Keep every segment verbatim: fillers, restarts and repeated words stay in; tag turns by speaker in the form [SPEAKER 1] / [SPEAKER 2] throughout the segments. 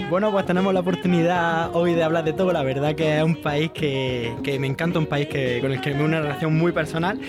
[SPEAKER 1] Bueno, pues tenemos la oportunidad hoy de hablar de Togo. La verdad que es un país que, que me encanta, un país que, con el que me una relación muy personal.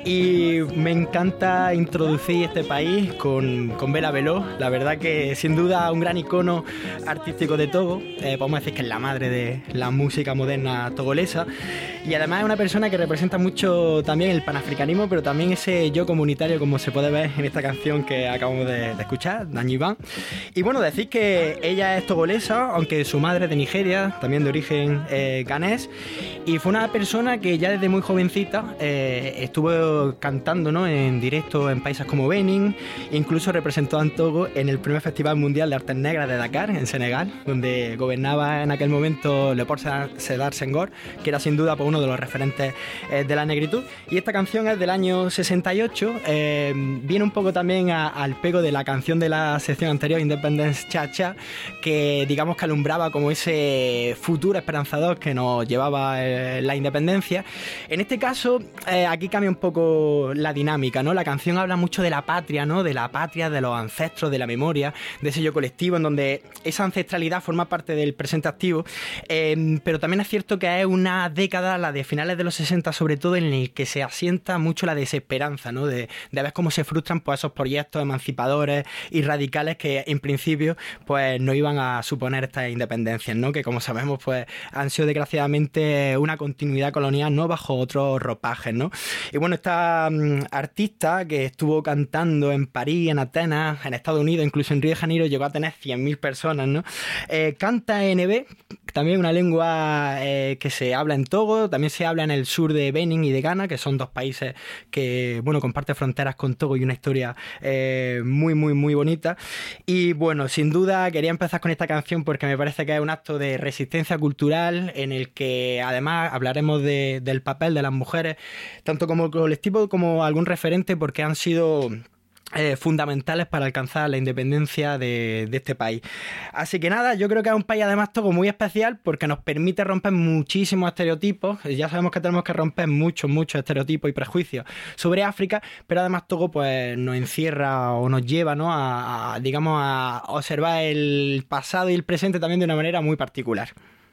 [SPEAKER 1] Y me encanta introducir este país con, con Bella Beló. La verdad que sin duda un gran icono artístico de Togo. Eh, podemos decir que es la madre de la música moderna togolesa. Y además es una persona que representa mucho también el panafricanismo, pero también ese yo comunitario, como se puede ver en esta canción que acabamos de, de escuchar, Danyiban. Y bueno, decir que ella es togolesa, aunque su madre es de Nigeria, también de origen eh, ganés. Y fue una persona que ya desde muy jovencita eh, estuvo cantando, ¿no?, en directo en países como Benin, incluso representó a Togo en el primer Festival Mundial de Artes Negras de Dakar, en Senegal, donde gobernaba en aquel momento Leopold Sédar Senghor, que era sin duda pues, uno de los referentes eh, de la negritud. Y esta canción es del año sesenta y ocho, eh, viene un poco también a, al pego de la canción de la sección anterior, Independence Cha Cha, que digamos que alumbraba como ese futuro esperanzador que nos llevaba eh, la independencia. En este caso, eh, aquí cambia un poco la dinámica, ¿no? La canción habla mucho de la patria, ¿no? De la patria, de los ancestros, de la memoria, de ese yo colectivo, en donde esa ancestralidad forma parte del presente activo, eh, pero también es cierto que es una década, la de finales de los sesenta sobre todo, en el que se asienta mucho la desesperanza, ¿no? De, de ver cómo se frustran pues, esos proyectos emancipadores y radicales que en principio pues no iban a suponer estas independencias, ¿no? Que como sabemos pues han sido desgraciadamente una continuidad colonial, ¿no? Bajo otros ropajes, ¿no? Y bueno, esta um, artista que estuvo cantando en París, en Atenas, en Estados Unidos, incluso en Río de Janeiro, llegó a tener cien mil personas, ¿no? Eh, canta en Ewe, también una lengua eh, que se habla en Togo, también se habla en el sur de Benin y de Ghana, que son dos países que, bueno, comparten fronteras con Togo y una historia eh, muy, muy, muy bonita. Y bueno, sin duda quería empezar con esta canción porque me parece que es un acto de resistencia cultural en el que además hablaremos de, del papel de las mujeres, tanto como colectivo como algún referente, porque han sido Eh, fundamentales para alcanzar la independencia de, de este país. Así que nada, yo creo que es un país además Togo muy especial porque nos permite romper muchísimos estereotipos. Ya sabemos que tenemos que romper muchos, muchos estereotipos y prejuicios sobre África, pero además Togo pues nos encierra o nos lleva, ¿no?, a, a digamos a observar el pasado y el presente también de una manera muy particular.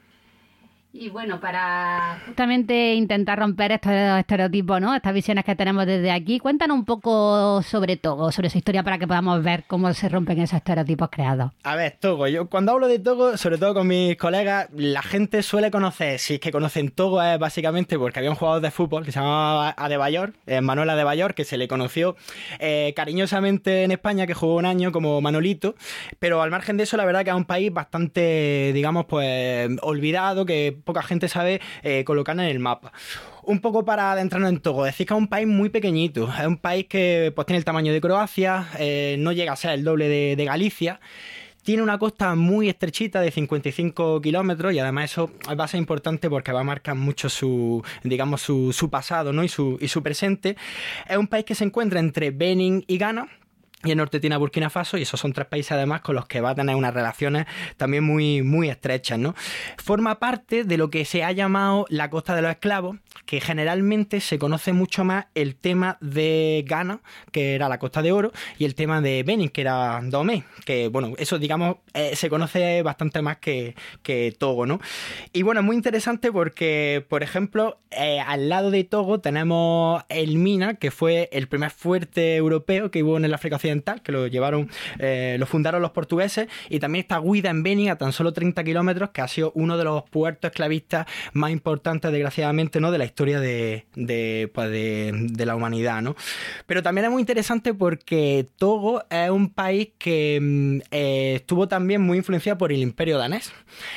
[SPEAKER 2] Y bueno, para justamente intentar romper estos estereotipos, ¿no?, estas visiones que tenemos desde aquí, cuéntanos un poco sobre Togo, sobre su historia, para que podamos ver cómo se rompen esos estereotipos creados.
[SPEAKER 1] A ver, Togo, yo cuando hablo de Togo, sobre todo con mis colegas, la gente suele conocer, si es que conocen Togo, es básicamente porque había un jugador de fútbol que se llamaba Adebayor, eh, Manuel Adebayor, que se le conoció eh, cariñosamente en España, que jugó un año como Manolito, pero al margen de eso, la verdad que es un país bastante, digamos, pues olvidado, que poca gente sabe eh, colocar en el mapa. Un poco para adentrarnos en Togo, decir que es un país muy pequeñito, es un país que pues tiene el tamaño de Croacia, eh, no llega a ser el doble de, de Galicia. Tiene una costa muy estrechita de cincuenta y cinco kilómetros y además eso va a ser importante porque va a marcar mucho su, digamos, su, su pasado, ¿no?, y su, y su presente. Es un país que se encuentra entre Benin y Ghana. Y el norte tiene a Burkina Faso, y esos son tres países además con los que va a tener unas relaciones también muy, muy estrechas, ¿no? Forma parte de lo que se ha llamado la costa de los esclavos, que generalmente se conoce mucho más el tema de Ghana, que era la Costa de Oro, y el tema de Benin, que era Dahomey, que bueno, eso digamos eh, se conoce bastante más que, que Togo, ¿no? Y bueno, es muy interesante porque, por ejemplo, eh, al lado de Togo tenemos el Mina, que fue el primer fuerte europeo que hubo en el África Occidental, que lo llevaron, eh, lo fundaron los portugueses, y también está Guida en Benin, a tan solo treinta kilómetros, que ha sido uno de los puertos esclavistas más importantes, desgraciadamente, ¿no?, de la historia de, de, pues de, de la humanidad, ¿no? Pero también es muy interesante porque Togo es un país que eh, estuvo también muy influenciado por el Imperio danés.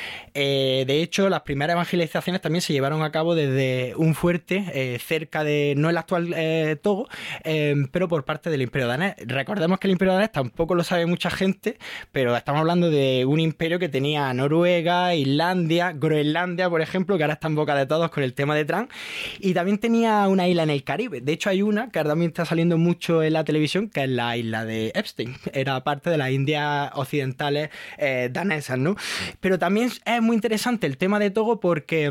[SPEAKER 1] Eh, de hecho, las primeras evangelizaciones también se llevaron a cabo desde un fuerte eh, cerca de, no el actual eh, Togo, eh, pero por parte del Imperio danés. Recordemos que el Imperio danés tampoco lo sabe mucha gente, pero estamos hablando de un imperio que tenía Noruega, Islandia, Groenlandia, por ejemplo, que ahora está en boca de todos con el tema de Trump, y también tenía una isla en el Caribe. De hecho, hay una que también está saliendo mucho en la televisión, que es la isla de Epstein. Era parte de las Indias occidentales eh, danesas, ¿no? Pero también es muy interesante el tema de Togo porque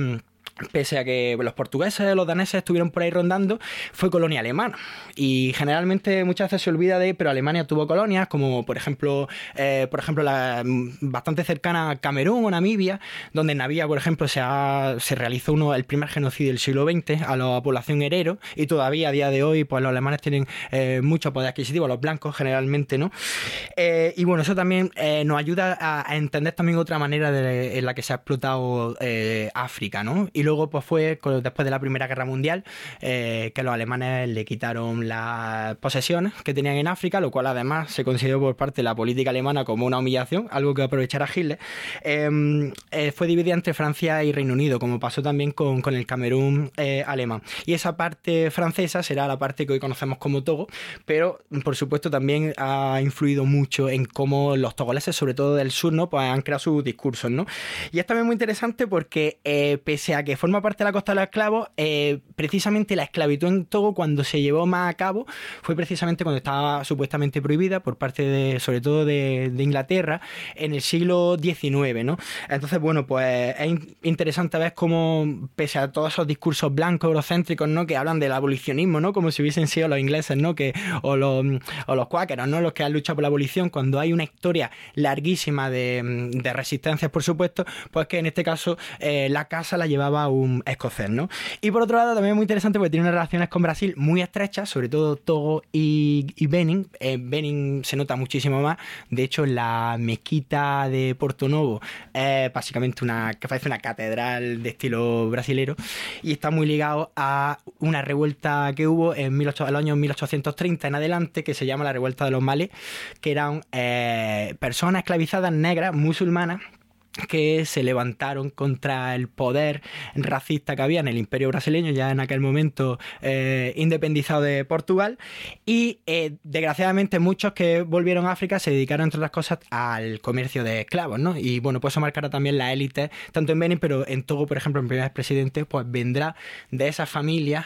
[SPEAKER 1] pese a que los portugueses, los daneses estuvieron por ahí rondando, fue colonia alemana. Y generalmente muchas veces se olvida de, pero Alemania tuvo colonias, como por ejemplo, eh, por ejemplo la bastante cercana a Camerún o Namibia, donde en Namibia, por ejemplo, se, ha, se realizó uno, el primer genocidio del siglo veinte a la población herero, y todavía a día de hoy pues los alemanes tienen eh, mucho poder adquisitivo, los blancos generalmente, ¿no? Eh, y bueno, eso también eh, nos ayuda a, a entender también otra manera de, en la que se ha explotado eh, África, ¿no? Y luego pues fue después de la Primera Guerra Mundial eh, que los alemanes le quitaron las posesiones que tenían en África, lo cual además se consideró por parte de la política alemana como una humillación, algo que aprovechara Hitler. Eh, eh, fue dividida entre Francia y Reino Unido, como pasó también con, con el Camerún eh, alemán. Y esa parte francesa será la parte que hoy conocemos como Togo, pero por supuesto también ha influido mucho en cómo los togoleses, sobre todo del sur, ¿no? Pues han creado sus discursos, ¿no? Y es también muy interesante porque eh, pese a que forma parte de la costa de los esclavos, eh, precisamente la esclavitud en Togo, cuando se llevó más a cabo, fue precisamente cuando estaba supuestamente prohibida por parte de, sobre todo de, de Inglaterra, en el siglo diecinueve, ¿no? Entonces, bueno, pues es interesante ver cómo, pese a todos esos discursos blancos, eurocéntricos, ¿no? Que hablan del abolicionismo, ¿no? Como si hubiesen sido los ingleses, ¿no? Que, o los, o los cuáqueros, ¿no? Los que han luchado por la abolición, cuando hay una historia larguísima de, de resistencias, por supuesto, pues que en este caso eh, la casa la llevaba un escocés, ¿no? Y por otro lado también es muy interesante porque tiene unas relaciones con Brasil muy estrechas, sobre todo Togo y, y Benin. Eh, Benin se nota muchísimo más. De hecho, la mezquita de Porto Novo es básicamente una, que parece una catedral de estilo brasilero, y está muy ligado a una revuelta que hubo en mil ochocientos, el año mil ochocientos treinta en adelante, que se llama la revuelta de los malés, que eran eh, personas esclavizadas negras musulmanas que se levantaron contra el poder racista que había en el Imperio brasileño, ya en aquel momento eh, independizado de Portugal, y eh, desgraciadamente muchos que volvieron a África se dedicaron, entre otras cosas, al comercio de esclavos, ¿no? Y bueno, pues eso marcará también la élite, tanto en Benin, pero en Togo, por ejemplo, el primer presidente, pues vendrá de esas familias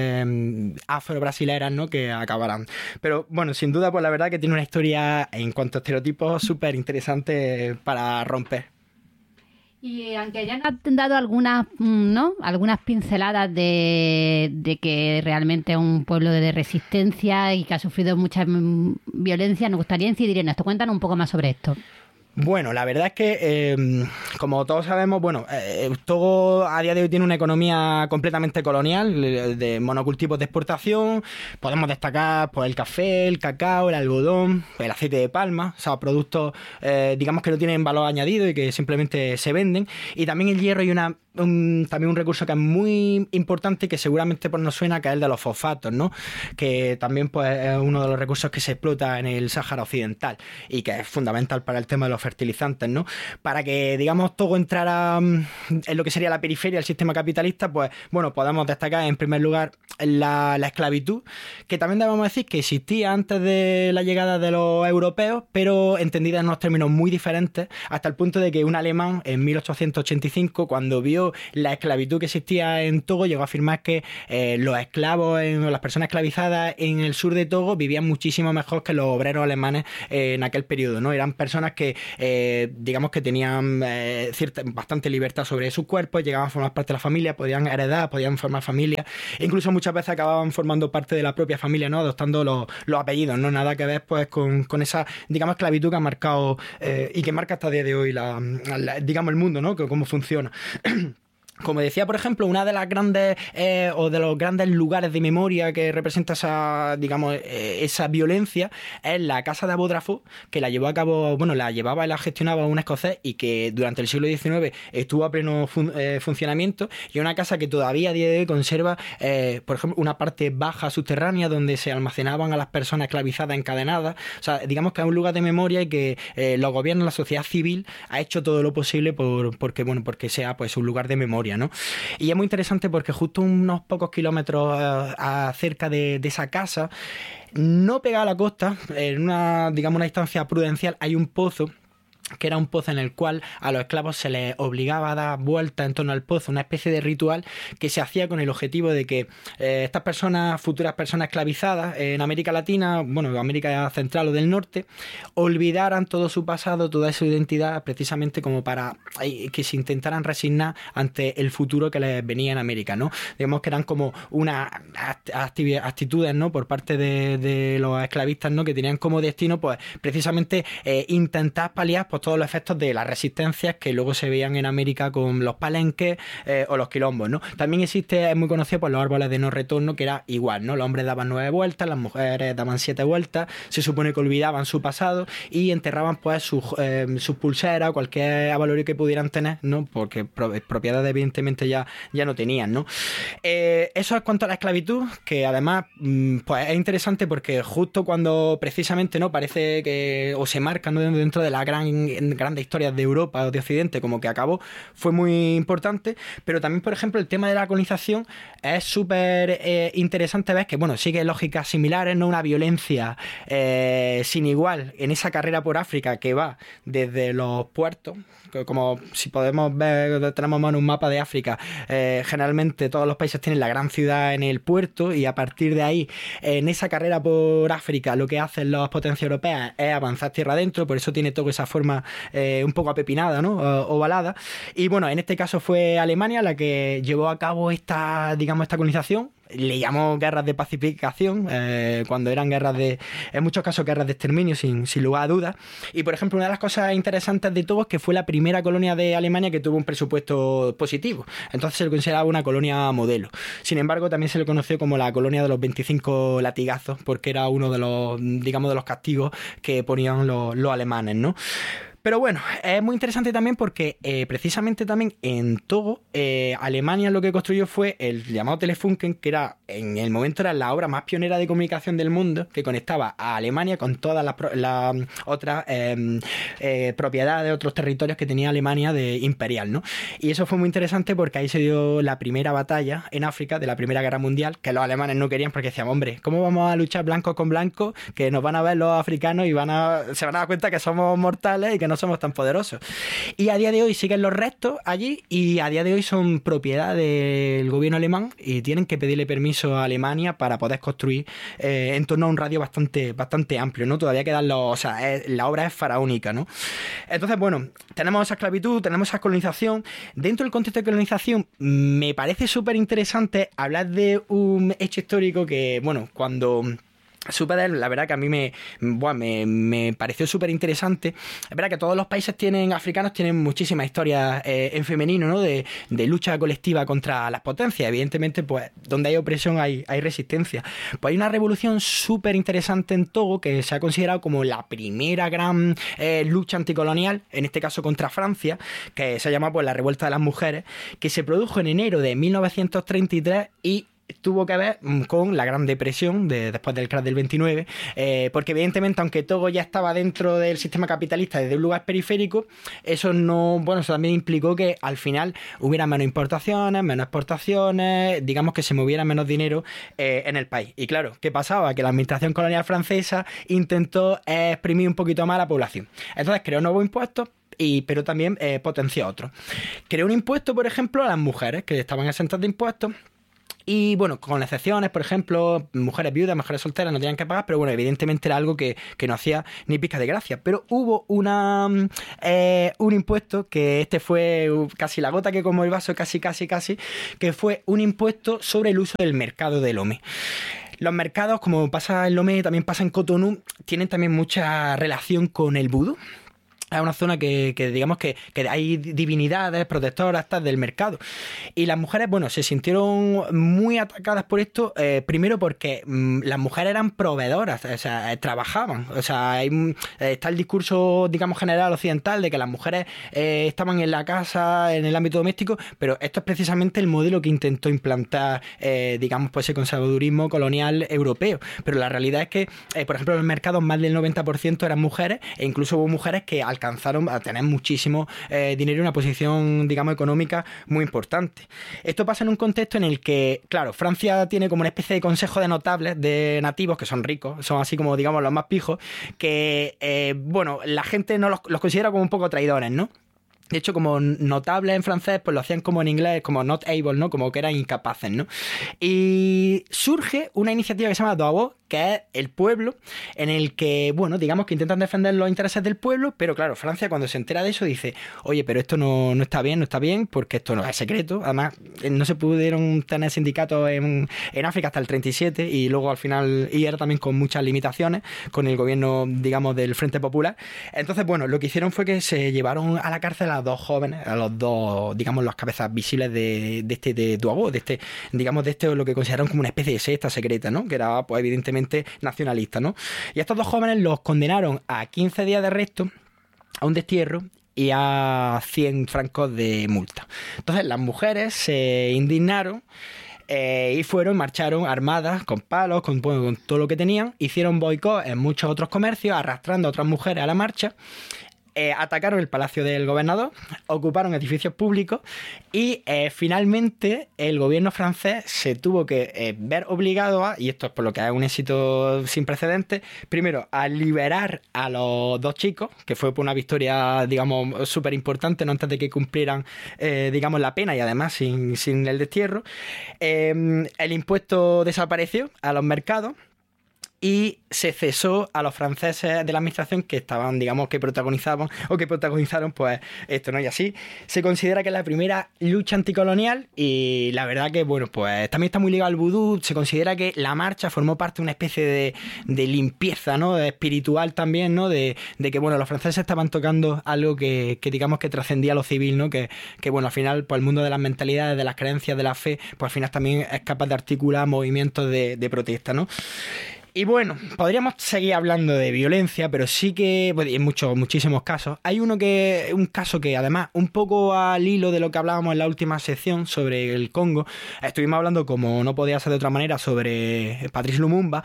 [SPEAKER 1] eh, afro-brasileras, ¿no? Que acabarán. Pero bueno, sin duda, pues la verdad que tiene una historia en cuanto a estereotipos súper interesante para romper.
[SPEAKER 2] Y aunque ya nos han dado algunas, ¿no? algunas pinceladas de, de que realmente es un pueblo de resistencia y que ha sufrido mucha violencia, nos gustaría incidir en esto. Cuéntanos un poco más sobre esto.
[SPEAKER 1] Bueno, la verdad es que, eh, como todos sabemos, bueno, eh, Togo a día de hoy tiene una economía completamente colonial, de monocultivos de exportación. Podemos destacar pues el café, el cacao, el algodón, el aceite de palma, o sea, productos, eh, digamos, que no tienen valor añadido y que simplemente se venden. Y también el hierro y una Un, también un recurso que es muy importante, que seguramente pues nos suena, que es el de los fosfatos, ¿no? Que también pues es uno de los recursos que se explota en el Sáhara Occidental y que es fundamental para el tema de los fertilizantes, ¿no? Para que, digamos, todo entrara en lo que sería la periferia del sistema capitalista, pues bueno, podemos destacar en primer lugar la, la esclavitud, que también debemos decir que existía antes de la llegada de los europeos, pero entendida en unos términos muy diferentes, hasta el punto de que un alemán en mil ochocientos ochenta y cinco, cuando vio la esclavitud que existía en Togo, llegó a afirmar que eh, los esclavos, en, las personas esclavizadas en el sur de Togo vivían muchísimo mejor que los obreros alemanes eh, en aquel periodo, ¿no? Eran personas que, eh, digamos que tenían eh, cierta, bastante libertad sobre sus cuerpos, llegaban a formar parte de la familia, podían heredar, podían formar familia, e incluso muchas veces acababan formando parte de la propia familia, ¿no? Adoptando los, los apellidos, ¿no? Nada que ver pues con, con esa, digamos, esclavitud que ha marcado eh, y que marca hasta el día de hoy la, la, digamos, el mundo, ¿no? Que cómo funciona. Como decía, por ejemplo, una de las grandes eh, o de los grandes lugares de memoria que representa esa, digamos, eh, esa violencia es la casa de Abodrafo, que la llevó a cabo, bueno, la llevaba y la gestionaba un escocés y que durante el siglo diecinueve estuvo a pleno fun- eh, funcionamiento, y una casa que todavía a día de hoy conserva, eh, por ejemplo, una parte baja subterránea donde se almacenaban a las personas esclavizadas encadenadas. O sea, digamos que es un lugar de memoria y que eh, los gobiernos, la sociedad civil ha hecho todo lo posible por porque, bueno, porque sea pues un lugar de memoria, ¿no? Y es muy interesante porque justo unos pocos kilómetros uh, acerca de, de esa casa, no pegada a la costa, en una, digamos, una distancia prudencial, hay un pozo que era un pozo en el cual a los esclavos se les obligaba a dar vuelta en torno al pozo, una especie de ritual que se hacía con el objetivo de que eh, estas personas, futuras personas esclavizadas en América Latina, bueno, América Central o del Norte, olvidaran todo su pasado, toda su identidad, precisamente como para eh, que se intentaran resignar ante el futuro que les venía en América, ¿no? Digamos que eran como unas actitudes, ¿no?, por parte de, de los esclavistas, ¿no?, que tenían como destino, pues, precisamente eh, intentar paliar, pues, todos los efectos de las resistencias que luego se veían en América con los palenques eh, o los quilombos, ¿no? También existe, es muy conocido por los árboles de no retorno, que era igual, ¿no? Los hombres daban nueve vueltas, las mujeres daban siete vueltas, se supone que olvidaban su pasado y enterraban, pues, sus, eh, sus pulseras o cualquier avalorio que pudieran tener, ¿no? Porque pro, propiedades evidentemente ya, ya no tenían, ¿no? Eh, eso es cuanto a la esclavitud, que además, pues, es interesante porque justo cuando precisamente, ¿no?, parece que o se marca, ¿no?, dentro de la gran grandes historias de Europa o de Occidente, como que acabó, fue muy importante, pero también, por ejemplo, el tema de la colonización es súper eh, interesante ver que, bueno, sigue lógicas similares, no una violencia eh, sin igual en esa carrera por África que va desde los puertos, como si podemos ver, tenemos más un mapa de África, eh, generalmente todos los países tienen la gran ciudad en el puerto y a partir de ahí, en esa carrera por África, lo que hacen las potencias europeas es avanzar tierra adentro, por eso tiene toda esa forma eh, un poco apepinada, ¿no?, o, ovalada. Y bueno, en este caso fue Alemania la que llevó a cabo esta, digamos, esta colonización. Le llamó guerras de pacificación, eh, cuando eran guerras de, en muchos casos, guerras de exterminio, sin, sin lugar a dudas. Y, por ejemplo, una de las cosas interesantes de todo es que fue la primera colonia de Alemania que tuvo un presupuesto positivo. Entonces se le consideraba una colonia modelo. Sin embargo, también se le conoció como la colonia de los veinticinco latigazos, porque era uno de los, digamos, de los castigos que ponían los, los alemanes, ¿no? Pero bueno, es muy interesante también porque eh, precisamente también en Togo, eh, Alemania lo que construyó fue el llamado Telefunken, que era en el momento era la obra más pionera de comunicación del mundo, que conectaba a Alemania con todas las, las otras eh, eh, propiedades, otros territorios que tenía Alemania de imperial, ¿no? Y eso fue muy interesante porque ahí se dio la primera batalla en África de la Primera Guerra Mundial, que los alemanes no querían porque decían, hombre, ¿cómo vamos a luchar blancos con blancos? Que nos van a ver los africanos y van a, se van a dar cuenta que somos mortales y que no somos tan poderosos. Y a día de hoy siguen los restos allí y a día de hoy son propiedad del gobierno alemán y tienen que pedirle permiso a Alemania para poder construir eh, en torno a un radio bastante, bastante amplio, ¿no? Todavía quedan los, o sea, es, la obra es faraónica, ¿no? Entonces, bueno, tenemos esa esclavitud, tenemos esa colonización. Dentro del contexto de colonización, me parece súper interesante hablar de un hecho histórico que, bueno, cuando supe de él, la verdad que a mí me, bueno, me, me pareció súper interesante. Es verdad que todos los países tienen africanos tienen muchísimas historias eh, en femenino, ¿no? De, de lucha colectiva contra las potencias. Evidentemente, pues donde hay opresión hay, hay resistencia. Pues hay una revolución súper interesante en Togo que se ha considerado como la primera gran eh, lucha anticolonial, en este caso contra Francia, que se llama pues la Revuelta de las Mujeres, que se produjo en enero de mil novecientos treinta y tres y tuvo que ver con la Gran Depresión de, después del crash del veintinueve, eh, porque evidentemente aunque Togo ya estaba dentro del sistema capitalista desde un lugar periférico, eso no, bueno, eso también implicó que al final hubiera menos importaciones, menos exportaciones, digamos que se moviera menos dinero eh, en el país. Y claro, ¿qué pasaba? Que la administración colonial francesa intentó eh, exprimir un poquito más a la población. Entonces creó nuevos impuestos, Y, pero también eh, potenció otros. Creó un impuesto, por ejemplo, a las mujeres que estaban exentas de impuestos. Y bueno, con excepciones, por ejemplo, mujeres viudas, mujeres solteras no tenían que pagar, pero bueno, evidentemente era algo que, que no hacía ni pizca de gracia. Pero hubo una eh, un impuesto, que este fue casi la gota que como el vaso, casi, casi, casi, que fue un impuesto sobre el uso del mercado de Lomé. Los mercados, como pasa en Lomé, también pasa en Cotonú, tienen también mucha relación con el vudú. Es una zona que, que digamos que, que hay divinidades protectoras tal, del mercado. Y las mujeres, bueno, se sintieron muy atacadas por esto, eh, primero porque mmm, las mujeres eran proveedoras, o sea, eh, trabajaban. O sea, hay, eh, está el discurso, digamos, general occidental de que las mujeres eh, estaban en la casa, en el ámbito doméstico, pero esto es precisamente el modelo que intentó implantar, eh, digamos, pues ese conservadurismo colonial europeo. Pero la realidad es que, eh, por ejemplo, en los mercados más del noventa por ciento eran mujeres, e incluso hubo mujeres que al alcanzaron a tener muchísimo eh, dinero y una posición, digamos, económica muy importante. Esto pasa en un contexto en el que, claro, Francia tiene como una especie de consejo de notables, de nativos, que son ricos, son así como, digamos, los más pijos, que, eh, bueno, la gente no los, los considera como un poco traidores, ¿no? De hecho, como notables en francés, pues lo hacían como en inglés, como not able, ¿no? Como que eran incapaces, ¿no? Y surge una iniciativa que se llama Davout, que es el pueblo, en el que, bueno, digamos que intentan defender los intereses del pueblo, pero claro, Francia cuando se entera de eso dice, oye, pero esto no, no está bien, no está bien, porque esto no es secreto. Además, no se pudieron tener sindicatos en, en África hasta el treinta y siete, y luego al final, y era también con muchas limitaciones, con el gobierno, digamos, del Frente Popular. Entonces, bueno, lo que hicieron fue que se llevaron a la cárcel a dos jóvenes, a los dos, digamos, las cabezas visibles de, de este de Davout, de este, digamos, de este lo que consideraron como una especie de secta secreta, ¿no? Que era, pues, evidentemente nacionalista, ¿no? Y estos dos jóvenes los condenaron a quince días de arresto, a un destierro y a cien francos de multa. Entonces las mujeres se indignaron eh, y fueron, marcharon armadas, con palos, con, bueno, con todo lo que tenían, hicieron boicot en muchos otros comercios, arrastrando a otras mujeres a la marcha. Eh, atacaron el palacio del gobernador, ocuparon edificios públicos y eh, finalmente el gobierno francés se tuvo que eh, ver obligado a, y esto es por lo que es un éxito sin precedentes, primero a liberar a los dos chicos, que fue por una victoria, digamos, súper importante, no antes de que cumplieran, eh, digamos, la pena y además sin, sin el destierro. Eh, el impuesto desapareció a los mercados. Y se cesó a los franceses de la administración que estaban, digamos, que protagonizaban o que protagonizaron, pues, esto, ¿no? Y así se considera que es la primera lucha anticolonial y la verdad que, bueno, pues también está muy ligado al vudú. Se considera que la marcha formó parte de una especie de, de limpieza, ¿no? De espiritual también, ¿no? De, de que, bueno, los franceses estaban tocando algo que, que digamos, que trascendía lo civil, ¿no? Que, que, bueno, al final, pues el mundo de las mentalidades, de las creencias, de la fe, pues al final también es capaz de articular movimientos de, de protesta, ¿no? Y bueno, podríamos seguir hablando de violencia, pero sí que, pues, en muchos, muchísimos casos. Hay uno que, un caso que además, un poco al hilo de lo que hablábamos en la última sección sobre el Congo, estuvimos hablando, como no podía ser de otra manera, sobre Patrice Lumumba.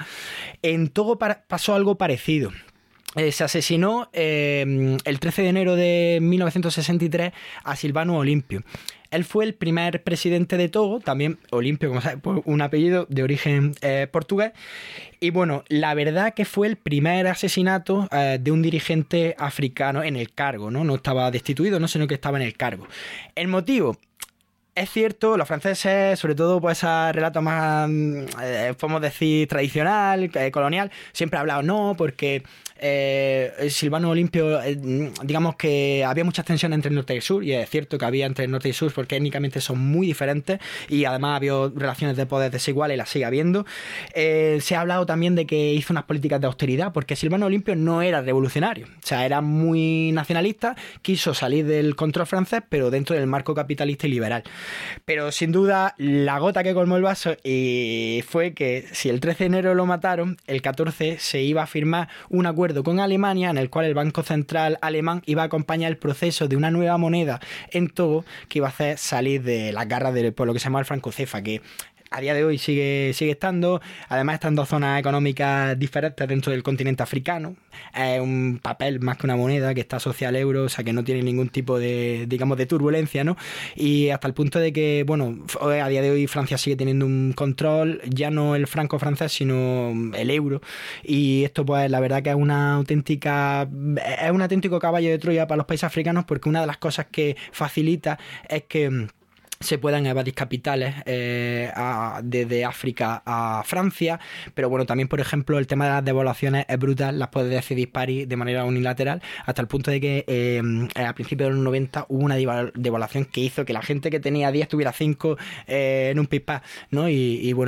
[SPEAKER 1] En Togo pasó algo parecido. Eh, se asesinó eh, el trece de enero de mil novecientos sesenta y tres a Silvano Olympio. Él fue el primer presidente de Togo, también Olympio, como sabes, un apellido de origen eh, portugués. Y bueno, la verdad que fue el primer asesinato eh, de un dirigente africano en el cargo, ¿no? No estaba destituido, no, sino que estaba en el cargo. El motivo... Es cierto, los franceses, sobre todo por ese relato más, eh, podemos decir, tradicional, eh, colonial, siempre han hablado no, porque eh, Silvano Olympio, eh, digamos que había muchas tensiones entre el norte y el sur, y es cierto que había entre el norte y el sur porque étnicamente son muy diferentes y además había relaciones de poder desiguales y las sigue habiendo. Eh, se ha hablado también de que hizo unas políticas de austeridad, porque Silvano Olympio no era revolucionario, o sea, era muy nacionalista, quiso salir del control francés, pero dentro del marco capitalista y liberal. Pero sin duda la gota que colmó el vaso y fue que si el trece de enero lo mataron, el catorce se iba a firmar un acuerdo con Alemania en el cual el Banco Central alemán iba a acompañar el proceso de una nueva moneda en Togo que iba a hacer salir de las garras de por lo que se llama el franco cefa, que a día de hoy sigue, sigue estando. Además están dos zonas económicas diferentes dentro del continente africano. Es un papel más que una moneda que está asociada al euro, o sea que no tiene ningún tipo de, digamos, de turbulencia, ¿no? Y hasta el punto de que, bueno, a día de hoy Francia sigue teniendo un control, ya no el franco francés, sino el euro. Y esto, pues, la verdad que es una auténtica, es un auténtico caballo de Troya para los países africanos, porque una de las cosas que facilita es que se puedan evadir capitales eh, a, desde África a Francia, pero bueno, también por ejemplo el tema de las devaluaciones es brutal, las puede decidir París de manera unilateral, hasta el punto de que eh, a principios de los noventa hubo una devaluación que hizo que la gente que tenía diez tuviera cinco eh, en un pispás, ¿no? Y, y bueno,